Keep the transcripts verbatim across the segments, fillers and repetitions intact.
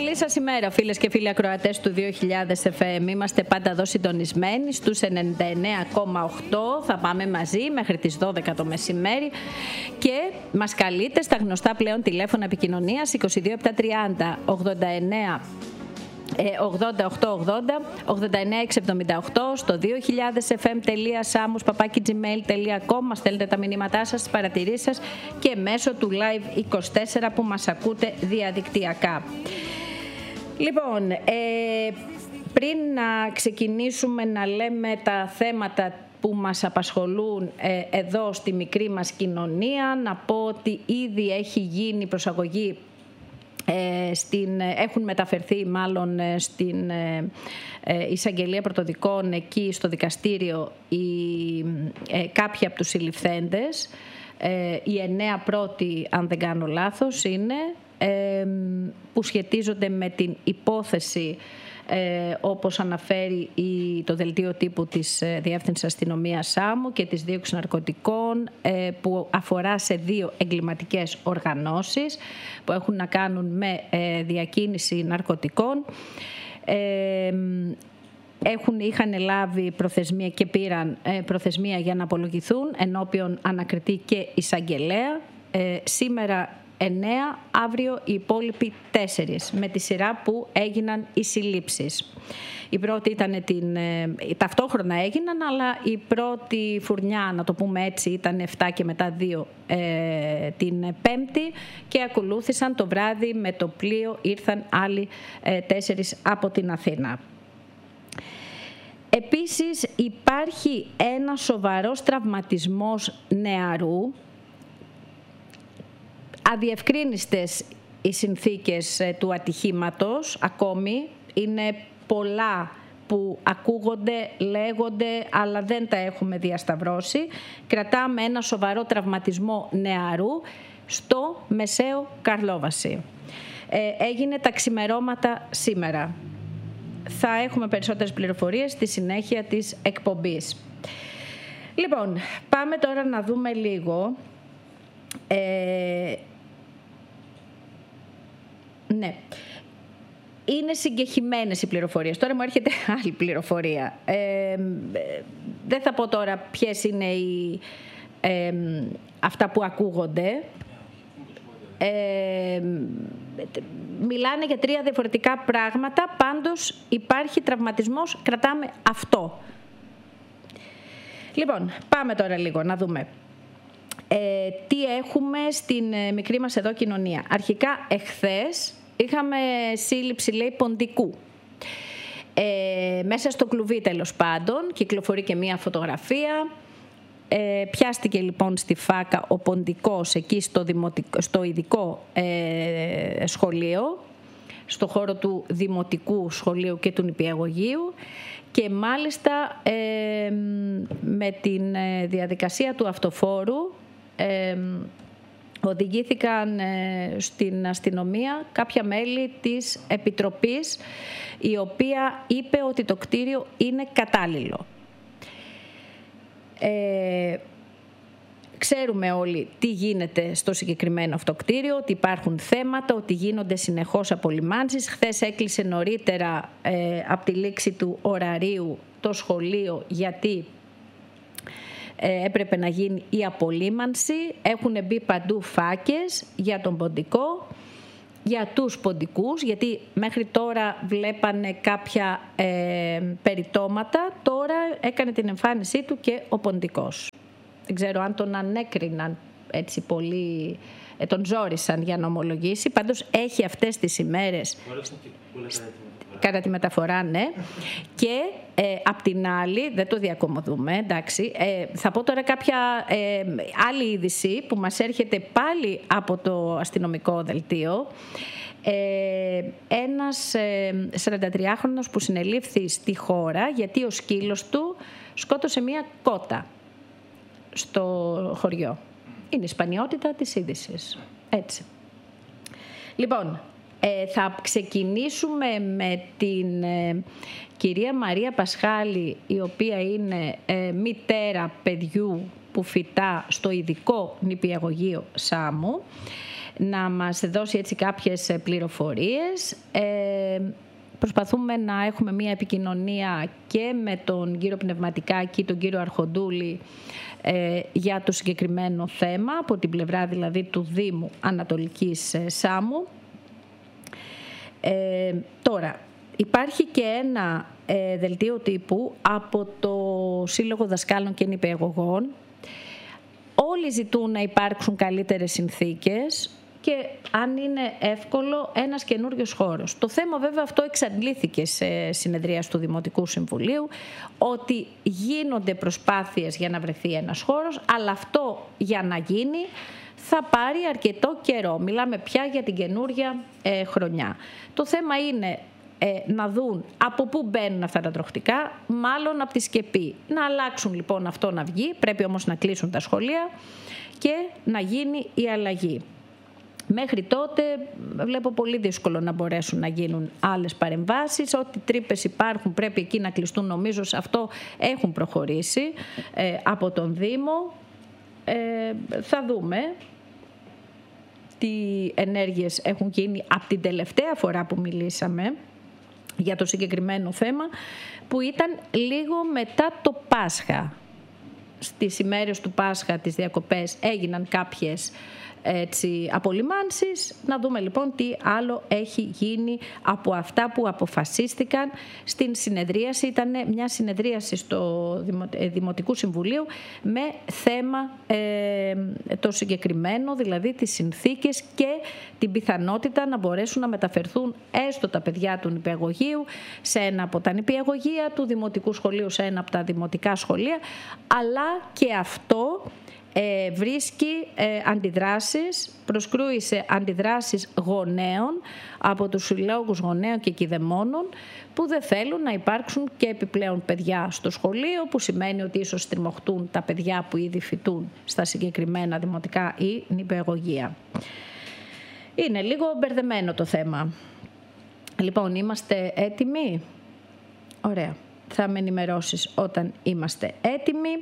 Καλή σας ημέρα, φίλες και φίλοι ακροατές του δύο χιλιάδες εφ εμ. Είμαστε πάντα εδώ συντονισμένοι στους ενενήντα εννέα κόμμα οκτώ. Θα πάμε μαζί μέχρι τις δώδεκα το μεσημέρι και μας καλείτε στα γνωστά πλέον τηλέφωνα επικοινωνίας είκοσι δύο επτακόσια τριάντα ογδόντα εννέα ογδόντα οκτώ ογδόντα, ογδόντα εννέα εξακόσια εβδομήντα οκτώ, στο δύο χιλιάδες εφ εμ τελεία σάμους παπάκι τζι μέιλ τελεία κομ. Μας στέλνετε τα μηνύματά σας, τις παρατηρήσεις σας και μέσω του Live είκοσι τέσσερα που μας ακούτε διαδικτυακά. Λοιπόν, ε, πριν να ξεκινήσουμε να λέμε τα θέματα που μας απασχολούν ε, εδώ στη μικρή μας κοινωνία, να πω ότι ήδη έχει γίνει προσαγωγή. Ε, στην, έχουν μεταφερθεί μάλλον στην ε, ε, εισαγγελία πρωτοδικών εκεί στο δικαστήριο οι, ε, κάποιοι από τους συλληφθέντες. Ε, οι εννέα πρώτοι, αν δεν κάνω λάθος, είναι ε, που σχετίζονται με την υπόθεση Ε, όπως αναφέρει η, το δελτίο τύπου της ε, Διεύθυνσης Αστυνομίας Σάμου και της δίωξης ναρκωτικών, ε, που αφορά σε δύο εγκληματικές οργανώσεις που έχουν να κάνουν με ε, διακίνηση ναρκωτικών. Ε, Έχουν, είχαν λάβει προθεσμία και πήραν ε, προθεσμία για να απολογηθούν ενώπιον ανακριτή και εισαγγελέα. Ε, σήμερα εννέα, αύριο οι υπόλοιποι τέσσερις, με τη σειρά που έγιναν οι συλλήψεις. Η πρώτη ήταν την, ε, ταυτόχρονα έγιναν, αλλά η πρώτη φουρνιά, να το πούμε έτσι, ήταν επτά και μετά δύο ε, την Πέμπτη και ακολούθησαν το βράδυ με το πλοίο, ήρθαν άλλοι ε, τέσσερις από την Αθήνα. Επίσης υπάρχει ένα σοβαρός τραυματισμός νεαρού. Αδιευκρίνιστες οι συνθήκες του ατυχήματος ακόμη, είναι πολλά που ακούγονται, λέγονται, αλλά δεν τα έχουμε διασταυρώσει. Κρατάμε ένα σοβαρό τραυματισμό νεαρού στο Μεσαίο Καρλόβαση. Ε, έγινε τα ξημερώματα σήμερα. Θα έχουμε περισσότερες πληροφορίες στη συνέχεια της εκπομπής. Λοιπόν, πάμε τώρα να δούμε λίγο... Ε, ναι, είναι συγκεχημένες οι πληροφορίες. Τώρα μου έρχεται άλλη πληροφορία. Ε, δεν θα πω τώρα ποιες είναι οι, ε, αυτά που ακούγονται. Ε, μιλάνε για τρία διαφορετικά πράγματα. Πάντως υπάρχει τραυματισμός, κρατάμε αυτό. Λοιπόν, πάμε τώρα λίγο να δούμε. Ε, τι έχουμε στην ε, μικρή μας εδώ κοινωνία. Αρχικά εχθές είχαμε σύλληψη, λέει, ποντικού. Ε, μέσα στο κλουβί, τέλος πάντων, κυκλοφορεί και μία φωτογραφία. Ε, πιάστηκε λοιπόν στη φάκα ο ποντικός εκεί στο, δημοτικό, στο ειδικό ε, σχολείο, στο χώρο του δημοτικού σχολείου και του νηπιαγωγείου, και μάλιστα ε, με την ε, διαδικασία του αυτοφόρου Ε, οδηγήθηκαν ε, στην αστυνομία κάποια μέλη της Επιτροπής, η οποία είπε ότι το κτίριο είναι κατάλληλο. Ε, ξέρουμε όλοι τι γίνεται στο συγκεκριμένο αυτό κτίριο, ότι υπάρχουν θέματα, ότι γίνονται συνεχώς απολυμάνσεις. Χθες έκλεισε νωρίτερα ε, από τη λήξη του ωραρίου το σχολείο, γιατί έπρεπε να γίνει η απολύμανση. Έχουν μπει παντού φάκες για τον ποντικό, για τους ποντικούς, γιατί μέχρι τώρα βλέπανε κάποια ε, περιτώματα, τώρα έκανε την εμφάνισή του και ο ποντικός. Δεν ξέρω αν τον ανέκριναν έτσι πολύ, ε, τον ζόρισαν για να ομολογήσει. Πάντως έχει αυτές τις ημέρες... Κατά τη μεταφορά, ναι. Και ε, απ' την άλλη, δεν το διακομωδούμε, εντάξει, ε, θα πω τώρα κάποια ε, άλλη είδηση που μας έρχεται πάλι από το αστυνομικό δελτίο. Ε, ένας ε, σαραντατριάχρονος που συνελήφθη στη χώρα γιατί ο σκύλος του σκότωσε μία κότα στο χωριό. Είναι η σπανιότητα της είδησης. Έτσι. Λοιπόν... Ε, θα ξεκινήσουμε με την ε, κυρία Μαρία Πασχάλη, η οποία είναι ε, μητέρα παιδιού που φοιτά στο ειδικό νηπιαγωγείο Σάμου. να μας δώσει έτσι κάποιες πληροφορίες. Ε, προσπαθούμε να έχουμε μία επικοινωνία και με τον κύριο Πνευματικάκη, τον κύριο Αρχοντούλη, ε, για το συγκεκριμένο θέμα, από την πλευρά δηλαδή του Δήμου Ανατολικής Σάμου. Ε, τώρα, υπάρχει και ένα ε, δελτίο τύπου από το Σύλλογο Δασκάλων και Νηπιαγωγών. Όλοι ζητούν να υπάρξουν καλύτερες συνθήκες και αν είναι εύκολο ένας καινούριος χώρος. Το θέμα βέβαια αυτό εξαντλήθηκε σε συνεδρία του Δημοτικού Συμβουλίου, ότι γίνονται προσπάθειες για να βρεθεί ένας χώρος, αλλά αυτό για να γίνει θα πάρει αρκετό καιρό. Μιλάμε πια για την καινούρια ε, χρονιά. Το θέμα είναι ε, να δουν από πού μπαίνουν αυτά τα τροχτικά, μάλλον από τη σκεπή. Να αλλάξουν λοιπόν αυτό να βγει, πρέπει όμως να κλείσουν τα σχολεία και να γίνει η αλλαγή. Μέχρι τότε βλέπω πολύ δύσκολο να μπορέσουν να γίνουν άλλες παρεμβάσεις. Ό,τι τρύπες υπάρχουν πρέπει εκεί να κλειστούν. Νομίζω σε αυτό έχουν προχωρήσει ε, από τον Δήμο. Ε, θα δούμε τι ενέργειες έχουν γίνει από την τελευταία φορά που μιλήσαμε για το συγκεκριμένο θέμα, που ήταν λίγο μετά το Πάσχα. Στις ημέρες του Πάσχα, τις διακοπές, έγιναν κάποιες έτσι, απολυμάνσεις. Να δούμε λοιπόν τι άλλο έχει γίνει από αυτά που αποφασίστηκαν στην συνεδρίαση. Ήταν μια συνεδρίαση στο Δημοτικού Συμβουλίου με θέμα ε, το συγκεκριμένο, δηλαδή τις συνθήκες και την πιθανότητα να μπορέσουν να μεταφερθούν έστω τα παιδιά του νηπιαγωγείου σε ένα από τα νηπιαγωγεία, του Δημοτικού Σχολείου σε ένα από τα δημοτικά σχολεία, αλλά και αυτό Ε, βρίσκει ε, αντιδράσεις, προσκρούει αντιδράσεις γονέων από τους συλλόγους γονέων και κηδεμόνων που δεν θέλουν να υπάρξουν και επιπλέον παιδιά στο σχολείο, που σημαίνει ότι ίσως στριμωχτούν τα παιδιά που ήδη φοιτούν στα συγκεκριμένα δημοτικά ή νηπιαγωγεία. Είναι λίγο μπερδεμένο το θέμα. Λοιπόν, είμαστε έτοιμοι? Ωραία. Θα με ενημερώσεις όταν είμαστε έτοιμοι.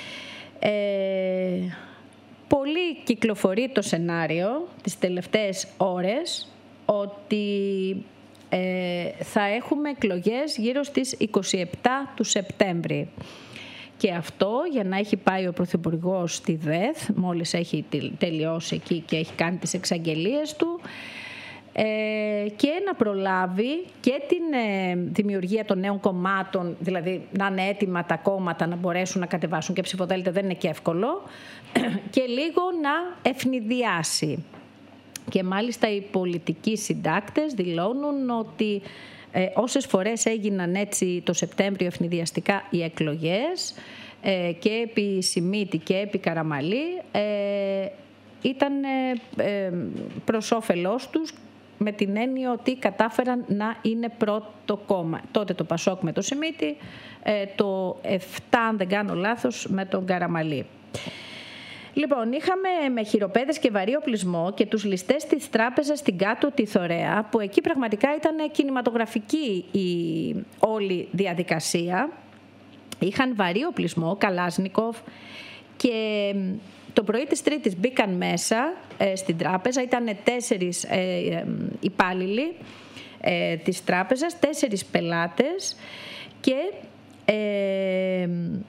Ε, πολύ κυκλοφορεί το σενάριο τις τελευταίες ώρες ότι ε, θα έχουμε εκλογές γύρω στις είκοσι επτά του Σεπτέμβρη. Και αυτό για να έχει πάει ο Πρωθυπουργός στη ΔΕΘ, μόλις έχει τελειώσει εκεί και έχει κάνει τις εξαγγελίες του, Ε, και να προλάβει και την ε, δημιουργία των νέων κομμάτων, δηλαδή να είναι έτοιμα τα κόμματα να μπορέσουν να κατεβάσουν και ψηφοδέλτια, δεν είναι και εύκολο, και λίγο να ευνηδιάσει. Και μάλιστα οι πολιτικοί συντάκτες δηλώνουν ότι ε, όσες φορές έγιναν έτσι το Σεπτέμβριο ευνηδιαστικά οι εκλογές, ε, και επί Σιμίτη και επί Καραμαλή, ε, ήταν ε, προς όφελός τους, με την έννοια ότι κατάφεραν να είναι πρώτο κόμμα. Τότε το Πασόκ με το Σιμίτη, το επτά, αν δεν κάνω λάθος, με τον Καραμαλή. Λοιπόν, είχαμε με χειροπέδες και βαρύ οπλισμό και τους ληστές της τράπεζας στην Κάτω τη Θωρέα, που εκεί πραγματικά ήταν κινηματογραφική η όλη διαδικασία. Είχαν βαρύ οπλισμό, Καλάσνικοφ, και το πρωί της Τρίτης μπήκαν μέσα ε, στην τράπεζα, ήταν τέσσερις ε, ε, υπάλληλοι ε, της τράπεζας, τέσσερις πελάτες και ε,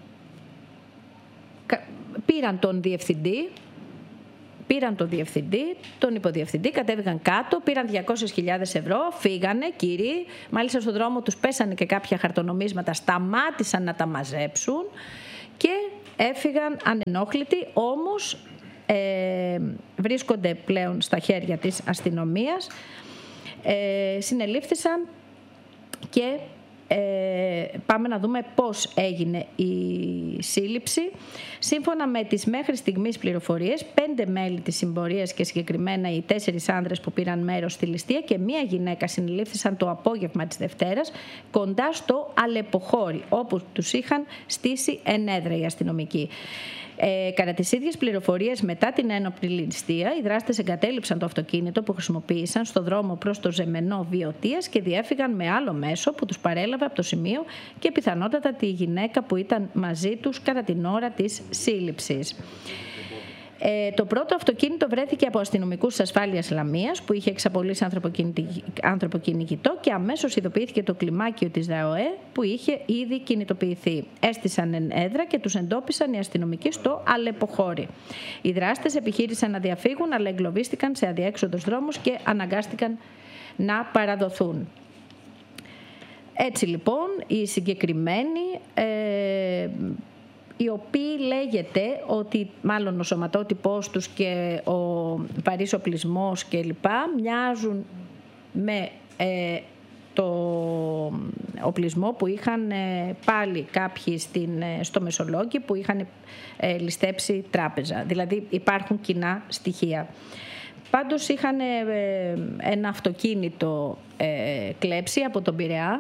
πήραν τον διευθυντή, πήραν τον διευθυντή, τον υποδιευθυντή, κατέβηκαν κάτω, πήραν διακόσιες χιλιάδες ευρώ, φύγανε κύριοι, μάλιστα στον δρόμο τους πέσανε και κάποια χαρτονομίσματα, σταμάτησαν να τα μαζέψουν και έφυγαν ανενόχλητοι, όμως ε, βρίσκονται πλέον στα χέρια της αστυνομίας. Ε, συνελήφθησαν και ε, πάμε να δούμε πώς έγινε η σύλληψη. Σύμφωνα με τις μέχρι στιγμής πληροφορίες, πέντε μέλη της συμπορίας και συγκεκριμένα οι τέσσερις άνδρες που πήραν μέρος στη ληστεία και μία γυναίκα συνελήφθησαν το απόγευμα της Δευτέρας κοντά στο Αλεποχώρι, όπου τους είχαν στήσει ενέδρα οι αστυνομικοί. Ε, κατά τις ίδιες πληροφορίες, μετά την ένοπλη ληστεία, οι δράστες εγκατέλειψαν το αυτοκίνητο που χρησιμοποίησαν στο δρόμο προς το Ζεμενό Βιωτίας και διέφυγαν με άλλο μέσο που τους παρέλαβε από το σημείο και πιθανότατα τη γυναίκα που ήταν μαζί τους κατά την ώρα της σύλληψης. Ε, το πρώτο αυτοκίνητο βρέθηκε από αστυνομικούς ασφάλειας Λαμίας που είχε εξαπολύσει άνθρωπο κυνηγητό και αμέσως ειδοποιήθηκε το κλιμάκιο της ΔΑΟΕ που είχε ήδη κινητοποιηθεί. Έστησαν έδρα και τους εντόπισαν οι αστυνομικοί στο Αλεποχώρι. Οι δράστες επιχείρησαν να διαφύγουν αλλά εγκλωβίστηκαν σε αδιέξοδους δρόμους και αναγκάστηκαν να παραδοθούν. Έτσι λοιπόν οι συγκεκριμένοι, ε, οι οποίοι λέγεται ότι μάλλον ο σωματότυπός τους και ο βαρύς οπλισμός και λοιπά μοιάζουν με ε, το οπλισμό που είχαν ε, πάλι κάποιοι στην, ε, στο Μεσολόγγι που είχαν ε, ληστέψει τράπεζα. Δηλαδή υπάρχουν κοινά στοιχεία. Πάντως είχαν ε, ένα αυτοκίνητο ε, κλέψει από τον Πειραιά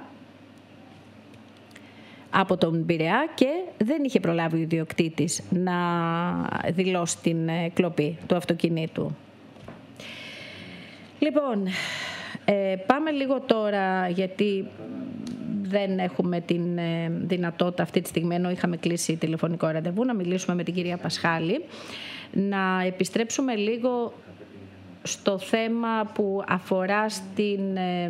από τον Πειραιά και δεν είχε προλάβει ο ιδιοκτήτης να δηλώσει την κλοπή του αυτοκινήτου. Λοιπόν, ε, πάμε λίγο τώρα, γιατί δεν έχουμε την ε, δυνατότητα αυτή τη στιγμή, ενώ είχαμε κλείσει τηλεφωνικό ραντεβού, να μιλήσουμε με την κυρία Πασχάλη, να επιστρέψουμε λίγο στο θέμα που αφορά στην... Ε,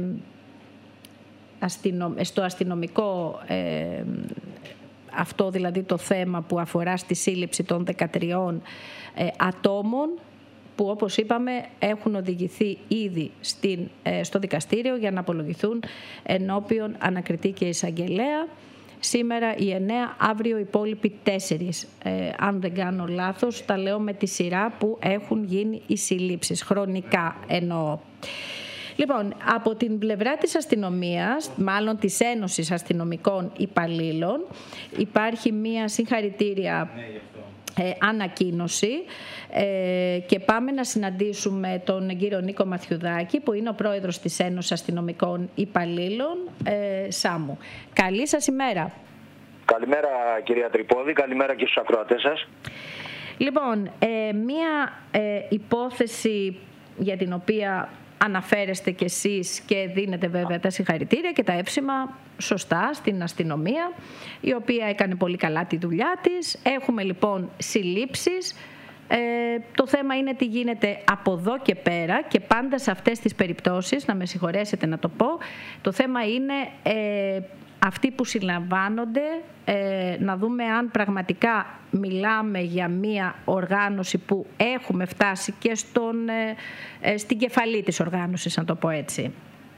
στο αστυνομικό ε, αυτό δηλαδή το θέμα που αφορά στη σύλληψη των δεκατριών ε, ατόμων που όπως είπαμε έχουν οδηγηθεί ήδη στην, ε, στο δικαστήριο για να απολογηθούν ενώπιον ανακριτή και εισαγγελέα. Σήμερα οι εννέα, αύριο οι υπόλοιποι τέσσερις. Ε, αν δεν κάνω λάθος, τα λέω με τη σειρά που έχουν γίνει οι συλλήψεις, χρονικά εννοώ. Λοιπόν, από την πλευρά της αστυνομίας, μάλλον της Ένωσης Αστυνομικών Υπαλλήλων, υπάρχει μία συγχαρητήρια ε, ανακοίνωση ε, και πάμε να συναντήσουμε τον κύριο Νίκο Μαθιουδάκη, που είναι ο πρόεδρος της Ένωσης Αστυνομικών Υπαλλήλων, ε, Σάμου. Καλή σας ημέρα. Καλημέρα κυρία Τρυπόδη, καλημέρα και στους ακροατές σας. Λοιπόν, ε, μία ε, υπόθεση για την οποία αναφέρεστε κι εσείς και δίνετε βέβαια τα συγχαρητήρια και τα εύσημα σωστά στην αστυνομία, η οποία έκανε πολύ καλά τη δουλειά της. Έχουμε λοιπόν συλλήψεις. Ε, το θέμα είναι τι γίνεται από εδώ και πέρα και πάντα σε αυτές τις περιπτώσεις, να με συγχωρέσετε να το πω, το θέμα είναι ε, αυτοί που συλλαμβάνονται, ε, να δούμε αν πραγματικά μιλάμε για μία οργάνωση που έχουμε φτάσει και στον, ε, ε, στην κεφαλή της οργάνωσης, να το πω έτσι.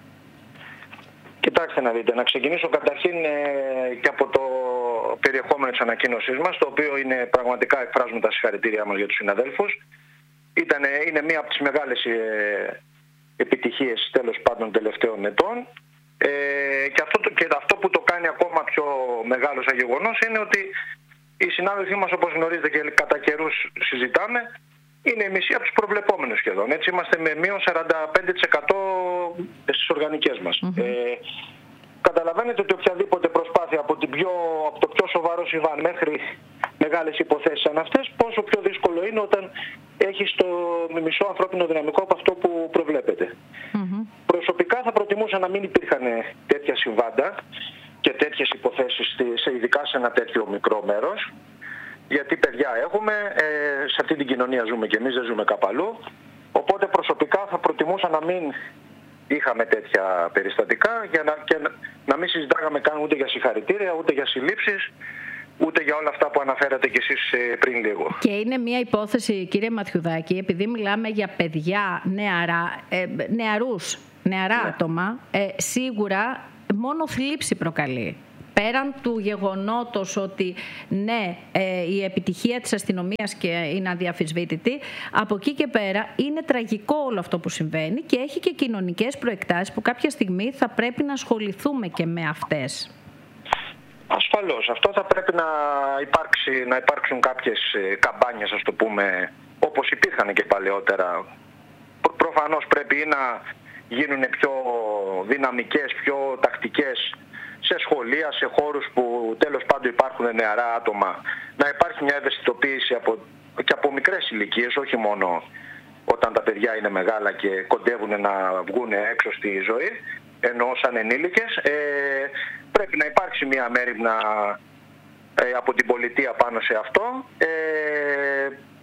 Κοιτάξτε να δείτε, να ξεκινήσω καταρχήν ε, και από το περιεχόμενο της ανακοίνωσής μας, το οποίο είναι πραγματικά, εκφράζουμε τα συγχαρητήριά μας για τους συναδέλφους. Ήτανε, είναι μία από τις μεγάλες ε, επιτυχίες τέλος πάντων τελευταίων ετών. Ε, και, αυτό, και αυτό που το κάνει ακόμα πιο μεγάλο σαν γεγονός είναι ότι οι συνάδελφοί μας, όπως γνωρίζετε και κατά καιρούς συζητάμε, είναι η μισή από τους προβλεπόμενους σχεδόν. Έτσι είμαστε με μείον σαράντα πέντε τοις εκατό στις οργανικές μας. Mm-hmm. Ε, καταλαβαίνετε ότι οποιαδήποτε προσπάθεια από, την πιο, από το πιο σοβαρό συμβάν μέχρι μεγάλες υποθέσεις σαν αυτές, πόσο πιο δύσκολο είναι όταν έχεις το μισό ανθρώπινο δυναμικό από αυτό που προβλέπετε. Mm-hmm. Προσωπικά θα προτιμούσα να μην υπήρχαν τέτοια συμβάντα και τέτοιες υποθέσεις, σε, ειδικά σε ένα τέτοιο μικρό μέρος. Γιατί παιδιά έχουμε, ε, σε αυτή την κοινωνία ζούμε και εμείς, δεν ζούμε κάπου αλλού. Οπότε προσωπικά θα προτιμούσα να μην είχαμε τέτοια περιστατικά για να, και να, να μην συζητάγαμε καν ούτε για συγχαρητήρια, ούτε για συλλήψεις, ούτε για όλα αυτά που αναφέρατε κι εσείς πριν λίγο. Και είναι μια υπόθεση, κύριε Μαθιουδάκη, επειδή μιλάμε για παιδιά, νεαρά, ε, νεαρούς, νεαρά ναι. άτομα, ε, σίγουρα μόνο θλίψη προκαλεί. Πέραν του γεγονότος ότι ναι, ε, η επιτυχία της αστυνομίας και είναι αδιαφυσβήτητη, από εκεί και πέρα είναι τραγικό όλο αυτό που συμβαίνει και έχει και κοινωνικές προεκτάσεις που κάποια στιγμή θα πρέπει να ασχοληθούμε και με αυτές. Ασφαλώς. Αυτό θα πρέπει να, υπάρξει, να υπάρξουν κάποιες καμπάνιες, ας το πούμε, όπως υπήρχαν και παλαιότερα. Προφανώς πρέπει να γίνουν πιο δυναμικές, πιο τακτικές σε σχολεία, σε χώρους που τέλος πάντων υπάρχουν νεαρά άτομα, να υπάρχει μια ευαισθητοποίηση από, και από μικρές ηλικίες, όχι μόνο όταν τα παιδιά είναι μεγάλα και κοντεύουν να βγουν έξω στη ζωή, ενώ σαν ενήλικες. Ε, πρέπει να υπάρξει μια μέριμνα ε, από την πολιτεία πάνω σε αυτό. Ε,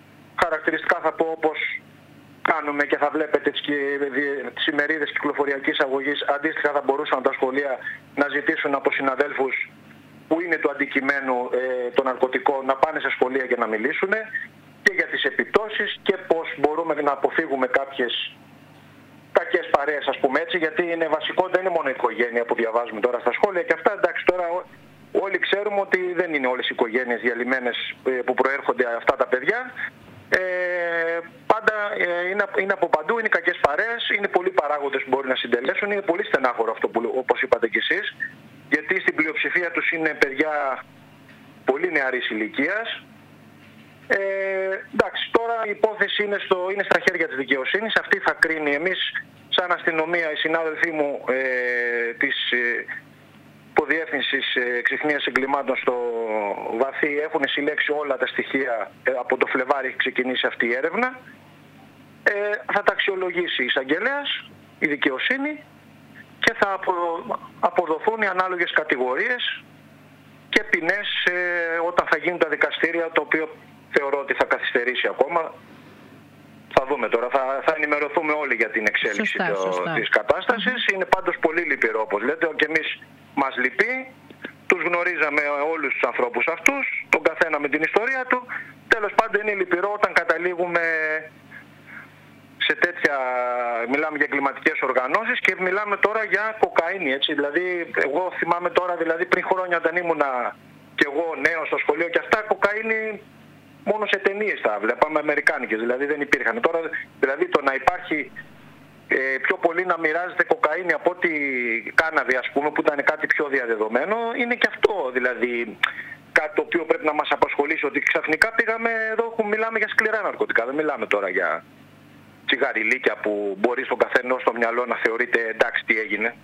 χαρακτηριστικά θα πω, όπως κάνουμε και θα βλέπετε τις ημερίδες κυκλοφοριακής αγωγής, αντίστοιχα θα μπορούσαν τα σχολεία να ζητήσουν από συναδέλφους που είναι του αντικειμένου ε, των ναρκωτικών να πάνε σε σχολεία και να μιλήσουν και για τις επιπτώσεις και πώς μπορούμε να αποφύγουμε κάποιες κακές παρέες, ας πούμε έτσι, γιατί είναι βασικό, δεν είναι μόνο η οικογένεια που διαβάζουμε τώρα στα σχόλια και αυτά, εντάξει, τώρα όλοι ξέρουμε ότι δεν είναι όλες οι οικογένειες διαλυμένες ε, που προέρχονται αυτά τα παιδιά. Ε, πάντα ε, είναι, είναι από παντού, είναι κακές παρέες, είναι πολλοί παράγοντες που μπορεί να συντελέσουν, είναι πολύ στενάχωρο αυτό που, όπως είπατε κι εσείς, γιατί στην πλειοψηφία τους είναι παιδιά πολύ νεαρής ηλικίας. Ε, εντάξει, τώρα η υπόθεση είναι, στο, είναι στα χέρια της δικαιοσύνης, αυτή θα κρίνει. Εμείς σαν αστυνομία, οι συνάδελφοί μου ε, της ε, Υποδιεύθυνσης Εξυχνίας Εγκλημάτων στο Βαθύ έχουν συλλέξει όλα τα στοιχεία, ε, από το Φλεβάρι έχει ξεκινήσει αυτή η έρευνα. Ε, θα τα αξιολογήσει η εισαγγελέας, η δικαιοσύνη και θα απο, αποδοθούν οι ανάλογες κατηγορίες και ποινές ε, όταν θα γίνουν τα δικαστήρια, το οποίο θεωρώ ότι θα καθυστερήσει ακόμα. Θα δούμε τώρα, θα, θα ενημερωθούμε όλοι για την εξέλιξη σωστά, το, σωστά. της κατάστασης. Mm-hmm. Είναι πάντως πολύ λυπηρό, όπως λέτε, και εμείς μας λυπεί. Τους γνωρίζαμε όλους τους ανθρώπους αυτούς, τον καθένα με την ιστορία του. Τέλος πάντων είναι λυπηρό όταν καταλήγουμε σε τέτοια, μιλάμε για εγκληματικές οργανώσεις και μιλάμε τώρα για κοκαίνη, έτσι. Δηλαδή, εγώ θυμάμαι τώρα, δηλαδή πριν χρόνια όταν ήμουνα και εγώ νέος στο σχολείο και αυτά, κοκαίνη μόνο σε ταινίες τα βλέπαμε, αμερικάνικες, δηλαδή δεν υπήρχαν. Τώρα, δηλαδή το να υπάρχει ε, πιο πολύ να μοιράζεται κοκαίνη από ότι κάναβη, ας πούμε, που ήταν κάτι πιο διαδεδομένο, είναι και αυτό, δηλαδή κάτι το οποίο πρέπει να μας απασχολήσει, ότι ξαφνικά πήγαμε εδώ που μιλάμε για σκληρά ναρκωτικά, δεν μιλάμε τώρα για τσιγαριλίκια που μπορεί στον καθένα στο μυαλό να θεωρείται εντάξει τι έγινε.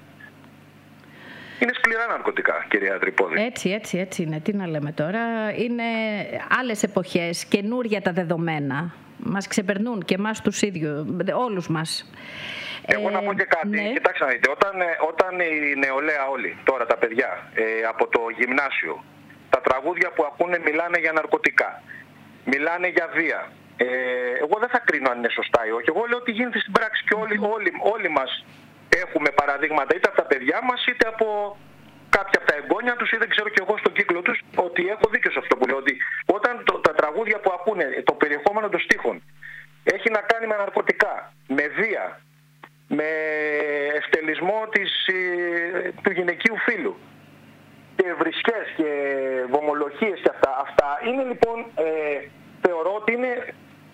Είναι σκληρά ναρκωτικά, κυρία Τρυπόδη. Έτσι, έτσι, έτσι είναι. Τι να λέμε τώρα. Είναι άλλες εποχές, καινούρια τα δεδομένα. Μας ξεπερνούν και εμάς τους ίδιους, όλους μας. Εγώ ε, να πω και κάτι. Ναι. Κοιτάξτε να δείτε, όταν, όταν η νεολαία όλοι, τώρα τα παιδιά, ε, από το γυμνάσιο, τα τραγούδια που ακούνε μιλάνε για ναρκωτικά, μιλάνε για βία. Ε, εγώ δεν θα κρίνω αν είναι σωστά ή όχι. Εγώ λέω ότι γίνεται στην πράξη και όλοι, όλοι, όλοι μας έχουμε παραδείγματα είτε από τα παιδιά μας είτε από κάποια από τα εγγόνια τους ή δεν ξέρω και εγώ στον κύκλο τους, ότι έχω δίκιο σε αυτό που λέω, ότι όταν το, τα τραγούδια που ακούνε, το περιεχόμενο των στίχων έχει να κάνει με ναρκωτικά, με βία, με ευτελισμό της, του γυναικείου φύλου και βρισκές και βομολογίες και αυτά, αυτά είναι λοιπόν, ε, θεωρώ ότι είναι,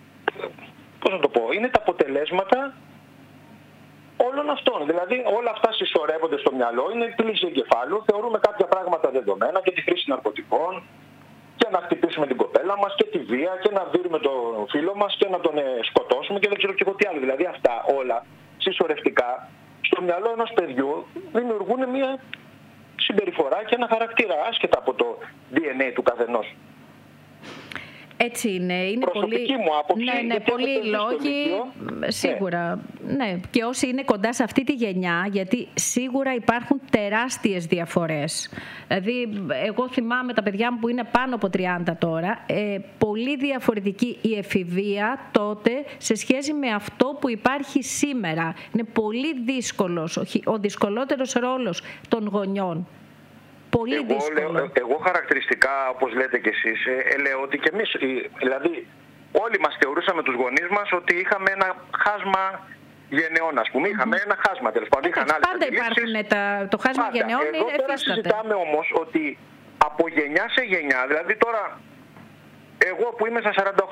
πώς να το πω, είναι τα αποτελέσματα όλων αυτών. Δηλαδή όλα αυτά συσσωρεύονται στο μυαλό, είναι κλίση εγκεφάλου, θεωρούμε κάποια πράγματα δεδομένα και τη χρήση ναρκωτικών και να χτυπήσουμε την κοπέλα μας και τη βία και να δίνουμε τον φίλο μας και να τον σκοτώσουμε και δεν ξέρω και εγώ τι άλλο. Δηλαδή αυτά όλα συσσωρευτικά στο μυαλό ενός παιδιού δημιουργούν μια συμπεριφορά και ένα χαρακτήρα άσχετα από το ντι εν έι του καθενός. Έτσι είναι. Είναι προσωπική πολύ... μου άποψη. Ναι, ναι, πολλοί λόγοι. Σίγουρα. Ναι. ναι. Και όσοι είναι κοντά σε αυτή τη γενιά, γιατί σίγουρα υπάρχουν τεράστιες διαφορές. Δηλαδή, εγώ θυμάμαι τα παιδιά μου που είναι πάνω από τριάντα τώρα, ε, πολύ διαφορετική η εφηβεία τότε σε σχέση με αυτό που υπάρχει σήμερα. Είναι πολύ δύσκολος, ο, ο δυσκολότερος ρόλος των γονιών. Πολύ εγώ, δύσκολο. Λέω, εγώ χαρακτηριστικά, όπως λέτε κι εσείς, ε, λέω ότι και εμείς, δηλαδή όλοι μας θεωρούσαμε τους γονείς μας ότι είχαμε ένα χάσμα γενεών, ας πούμε. Mm-hmm. Είχαμε ένα χάσμα, τέλος πάντων. Είχαν άλλες πάντα υπάρχουν τα, το χάσμα πάντα. Γενεών, εδώ είναι τώρα εφίσταται. Συζητάμε όμως ότι από γενιά σε γενιά, δηλαδή τώρα εγώ που είμαι στα σαράντα